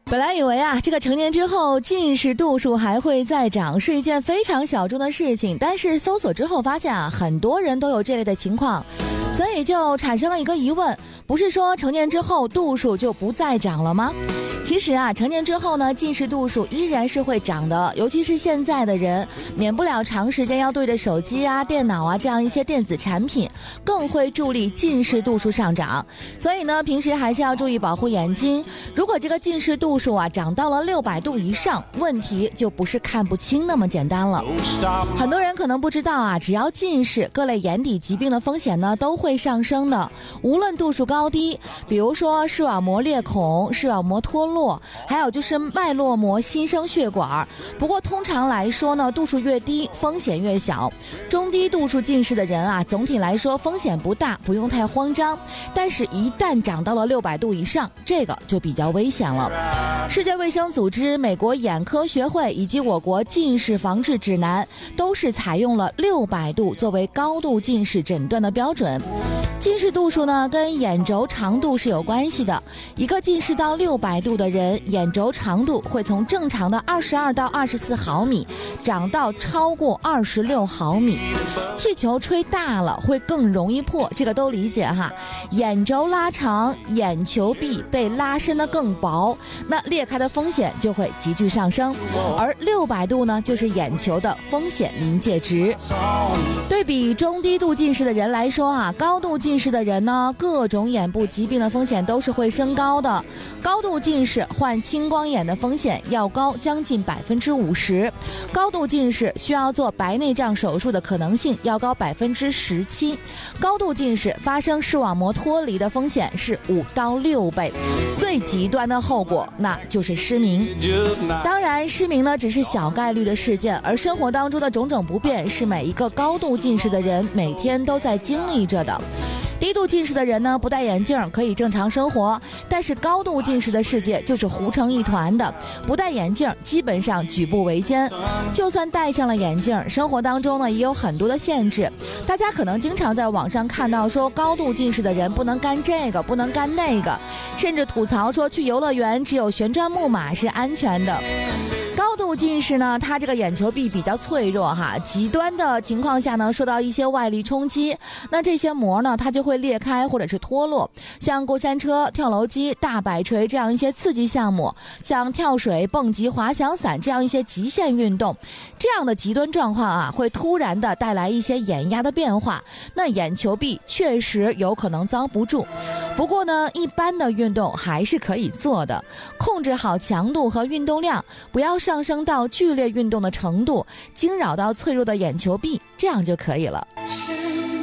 本来以为这个成年之后近视度数还会再长是一件非常小众的事情，但是搜索之后发现很多人都有这类的情况，所以就产生了一个疑问，不是说成年之后度数就不再长了吗？其实成年之后呢，近视度数依然是会长的，尤其是现在的人，免不了长时间要对着手机电脑这样一些电子产品，更会助力近视度数上涨。所以呢，平时还是要注意保护眼睛。如果这个近视度数长到了600度以上，问题就不是看不清那么简单了。很多人可能不知道只要近视，各类眼底疾病的风险呢都会上升的，无论度数高低，比如说视网膜裂孔、视网膜脱落，还有就是脉络膜新生血管。不过通常来说呢，度数越低风险越小。中低度数近视的人总体来说风险不大，不用太慌张，但是一旦长到了600度以上，这个就比较危险了。世界卫生组织、美国眼科学会以及我国近视防治指南都是采用了600度作为高度近视诊断的标准。近视度数呢跟眼轴长度是有关系的，一个近视到600度的人，眼轴长度会从正常的22到24毫米长到超过26毫米。气球吹大了会更容易破，这个都理解哈。眼轴拉长，眼球壁被拉伸得更薄，那裂开的风险就会急剧上升。而600度呢，就是眼球的风险临界值。对比中低度近视的人来说高度近视的人呢，各种眼部疾病的风险都是会升高的。高度近视患青光眼的风险要高将近50%，高度近视需要做白内障手术的可能性要高17%，高度近视发生视网膜脱离的风险是5到6倍，最极端的后果那就是失明。当然失明呢只是小概率的事件，而生活当中的种种不便是每一个高度近视的人每天都在经历着的。低度近视的人呢，不戴眼镜可以正常生活，但是高度近视的世界就是糊成一团的，不戴眼镜基本上举步维艰。就算戴上了眼镜，生活当中呢也有很多的限制。大家可能经常在网上看到说高度近视的人不能干这个，不能干那个，甚至吐槽说去游乐园只有旋转木马是安全的。高度近视呢，它这个眼球壁比较脆弱极端的情况下呢，受到一些外力冲击，那这些膜呢它就会裂开或者是脱落。像过山车、跳楼机、大摆锤这样一些刺激项目，像跳水、蹦极、滑翔伞这样一些极限运动，这样的极端状况会突然的带来一些眼压的变化，那眼球壁确实有可能遭不住。不过呢，一般的运动还是可以做的，控制好强度和运动量，不要上升到剧烈运动的程度，惊扰到脆弱的眼球壁，这样就可以了。